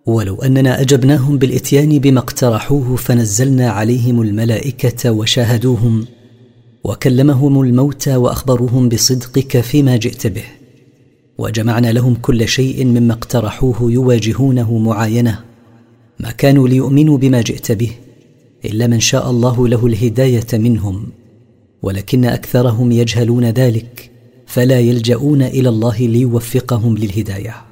ولو أننا أجبناهم بالإتيان بما اقترحوه فنزلنا عليهم الملائكة وشاهدوهم وكلمهم الموتى وأخبروهم بصدقك فيما جئت به، وجمعنا لهم كل شيء مما اقترحوه يواجهونه معاينة، ما كانوا ليؤمنوا بما جئت به إلا من شاء الله له الهداية منهم، ولكن أكثرهم يجهلون ذلك فلا يلجؤون إلى الله ليوفقهم للهداية.